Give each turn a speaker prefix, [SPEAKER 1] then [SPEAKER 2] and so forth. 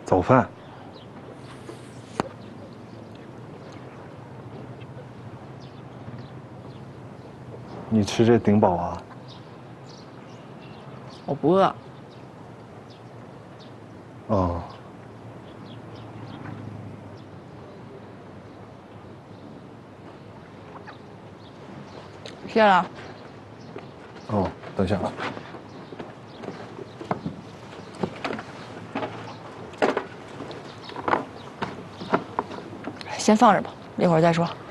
[SPEAKER 1] 早饭。你吃这顶饱啊？
[SPEAKER 2] 我不饿。
[SPEAKER 1] 哦。
[SPEAKER 2] 谢了。
[SPEAKER 1] 哦，等一下啊。
[SPEAKER 2] 先放着吧，一会儿再说。